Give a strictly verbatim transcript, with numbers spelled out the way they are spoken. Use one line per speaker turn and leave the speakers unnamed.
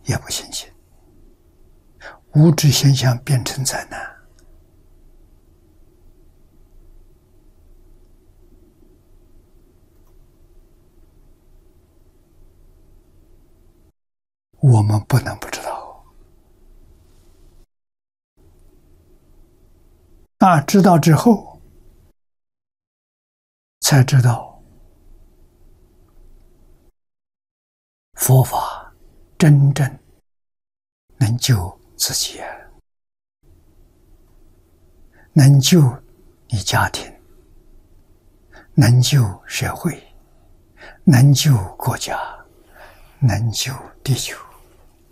也不新鲜，物质现象变成灾难。我们不能不知道啊！知道之后，才知道佛法真正能救自己，能救你家庭，能救社会，能救国家，能救地球。